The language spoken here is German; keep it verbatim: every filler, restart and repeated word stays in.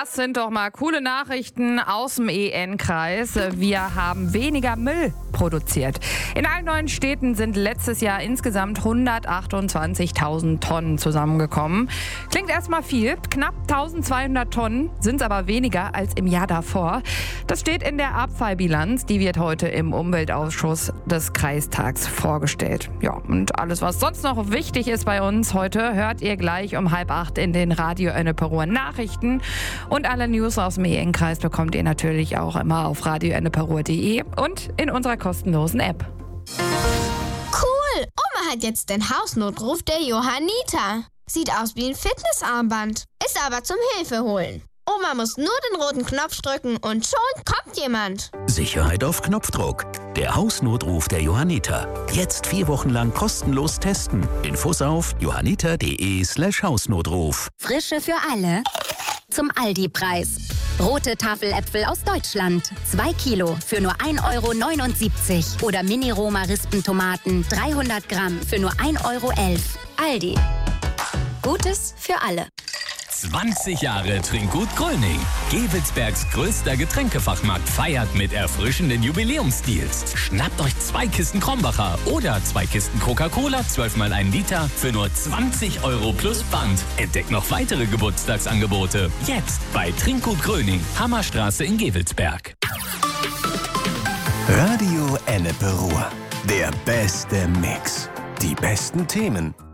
Das sind doch mal coole Nachrichten aus dem E N-Kreis. Wir haben weniger Müll produziert. In allen neuen Städten sind letztes Jahr insgesamt hundertachtundzwanzigtausend Tonnen zusammengekommen. Klingt erstmal viel, knapp eintausendzweihundert Tonnen, sind es aber weniger als im Jahr davor. Das steht in der Abfallbilanz, die wird heute im Umweltausschuss des Kreistags vorgestellt. Ja, und alles, was sonst noch wichtig ist bei uns heute, hört ihr gleich um halb acht in den Radio Enneperuer Nachrichten. Und alle News aus dem E N-Kreis bekommt ihr natürlich auch immer auf radio enneperuer punkt de und in unserer kostenlosen App. Cool! Oma hat jetzt den Hausnotruf der Johanniter. Sieht aus wie ein Fitnessarmband, ist aber zum Hilfeholen. Oma muss nur den roten Knopf drücken und schon kommt jemand. Sicherheit auf Knopfdruck. Der Hausnotruf der Johanniter. Jetzt vier Wochen lang kostenlos testen. Infos auf johanniter.de slash Hausnotruf. Frische für alle zum Aldi-Preis. Rote Tafeläpfel aus Deutschland. zwei Kilo für nur ein Euro neunundsiebzig. Oder Mini-Roma-Rispentomaten dreihundert Gramm für nur ein Euro elf. Aldi. Gutes für alle. zwanzig Jahre Trinkgut Gröning. Gevelsbergs größter Getränkefachmarkt feiert mit erfrischenden Jubiläumsdeals. Schnappt euch zwei Kisten Krombacher oder zwei Kisten Coca-Cola, zwölf mal ein Liter für nur zwanzig Euro plus Pfand. Entdeckt noch weitere Geburtstagsangebote. Jetzt bei Trinkgut Gröning, Hammerstraße in Gevelsberg. Radio Enneperuer. Der beste Mix. Die besten Themen